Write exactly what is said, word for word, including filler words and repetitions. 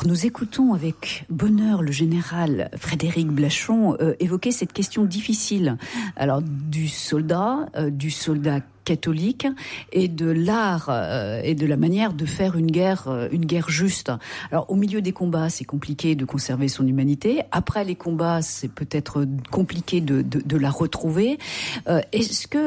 Alors nous écoutons avec bonheur le général Frédéric Blachon euh, évoquer cette question difficile. Alors du soldat, euh, du soldat catholique et de l'art euh, et de la manière de faire une guerre, euh, une guerre juste. Alors au milieu des combats, c'est compliqué de conserver son humanité. Après les combats, c'est peut-être compliqué de, de, de la retrouver. Euh, est-ce que